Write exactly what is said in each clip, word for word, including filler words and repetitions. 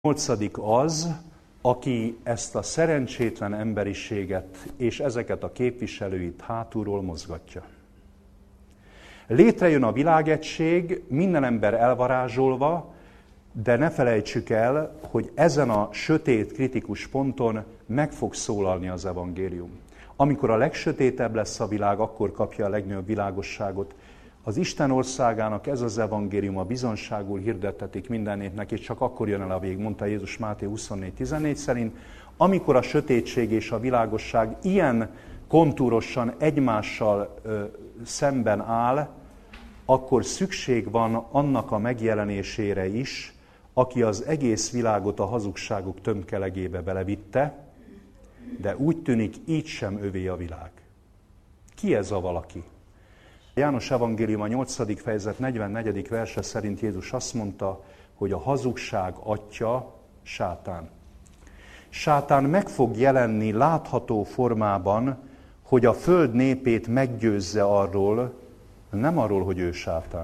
Nyolcadik az, aki ezt a szerencsétlen emberiséget és ezeket a képviselőit hátulról mozgatja. Létrejön a világegység, minden ember elvarázsolva, de ne felejtsük el, hogy ezen a sötét, kritikus ponton meg fog szólalni az evangélium. Amikor a legsötétebb lesz a világ, akkor kapja a legnagyobb világosságot. Az Isten országának ez az evangéliuma bizonságul hirdettetik minden népnek, és csak akkor jön el a vég, mondta Jézus Máté huszonnégy tizennégy szerint, amikor a sötétség és a világosság ilyen kontúrosan egymással ö, szemben áll, akkor szükség van annak a megjelenésére is, aki az egész világot a hazugságok tömkelegébe belevitte, de úgy tűnik, így sem övé a világ. Ki ez a valaki? János evangélium a nyolcadik fejezet negyvennegyedik verse szerint Jézus azt mondta, hogy a hazugság atya sátán. Sátán meg fog jelenni látható formában, hogy a föld népét meggyőzze arról, nem arról, hogy ő sátán.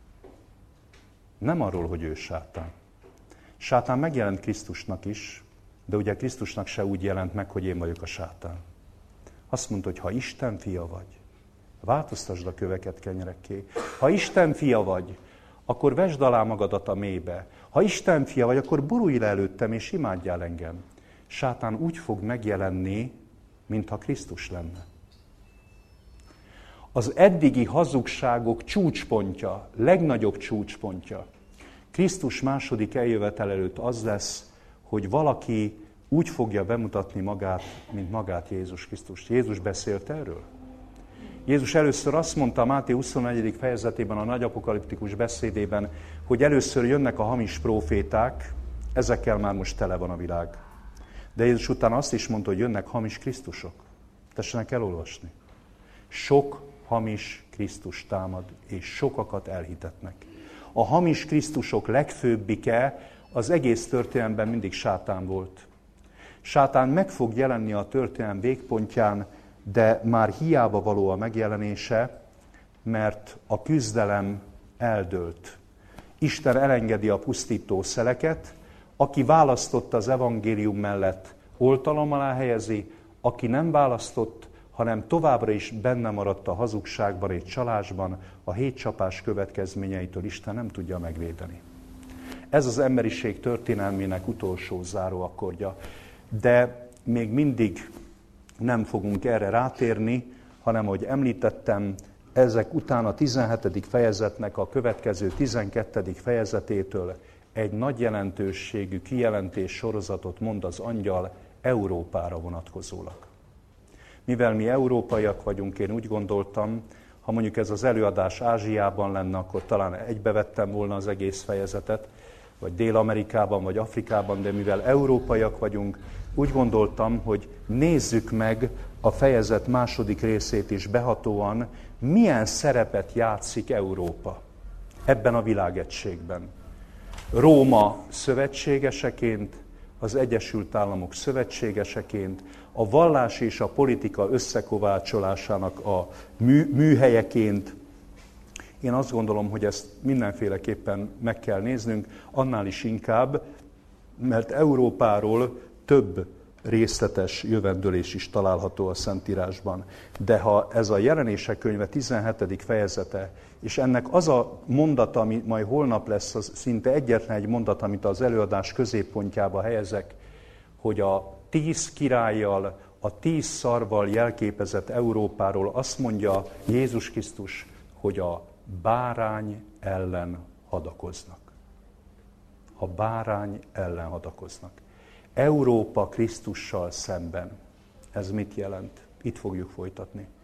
Nem arról, hogy ő sátán. Sátán megjelent Krisztusnak is, de ugye Krisztusnak se úgy jelent meg, hogy én vagyok a sátán. Azt mondta, hogy ha Isten fia vagy, változtasd a köveket kenyerekké. Ha Isten fia vagy, akkor vesd alá magadat a mélybe. Ha Isten fia vagy, akkor borulj le előttem, és imádjál engem. Sátán úgy fog megjelenni, mintha Krisztus lenne. Az eddigi hazugságok csúcspontja, legnagyobb csúcspontja, Krisztus második eljövetel előtt az lesz, hogy valaki úgy fogja bemutatni magát, mint magát Jézus Krisztus. Jézus beszélt erről? Jézus először azt mondta a Máté huszonnegyedik fejezetében, a nagy apokaliptikus beszédében, hogy először jönnek a hamis próféták, ezekkel már most tele van a világ. De Jézus utána azt is mondta, hogy jönnek hamis Krisztusok. Tessenek elolvasni. Sok hamis Krisztus támad, és sokakat elhitetnek. A hamis Krisztusok legfőbbike az egész történelemben mindig sátán volt. Sátán meg fog jelenni a történelem végpontján, de már hiába való a megjelenése, mert a küzdelem eldőlt. Isten elengedi a pusztító szeleket, aki választott az evangélium mellett, oltalom alá helyezi, aki nem választott, hanem továbbra is benne maradt a hazugságban és csalásban, a hétcsapás következményeitől Isten nem tudja megvédeni. Ez az emberiség történelmének utolsó záróakkordja. De még mindig nem fogunk erre rátérni, hanem, ahogy említettem, ezek után a tizenhetedik fejezetnek a következő tizenkettedik fejezetétől egy nagy jelentőségű kijelentés sorozatot mond az angyal Európára vonatkozólag. Mivel mi európaiak vagyunk, én úgy gondoltam, ha mondjuk ez az előadás Ázsiában lenne, akkor talán egybevettem volna az egész fejezetet, vagy Dél-Amerikában, vagy Afrikában, de mivel európaiak vagyunk, úgy gondoltam, hogy nézzük meg a fejezet második részét is behatóan, milyen szerepet játszik Európa ebben a világegységben. Róma szövetségeseként, az Egyesült Államok szövetségeseként, a vallás és a politika összekovácsolásának a mű, műhelyeként. Én azt gondolom, hogy ezt mindenféleképpen meg kell néznünk, annál is inkább, mert Európáról több részletes jövendőlés is található a Szentírásban. De ha ez a Jelenések könyve tizenhetedik fejezete, és ennek az a mondata, ami majd holnap lesz, az szinte egyetlen egy mondat, amit az előadás középpontjába helyezek, hogy a tíz királlyal, a tíz szarval jelképezett Európáról azt mondja Jézus Krisztus, hogy a bárány ellen hadakoznak. A bárány ellen hadakoznak. Európa Krisztussal szemben. Ez mit jelent? Itt fogjuk folytatni.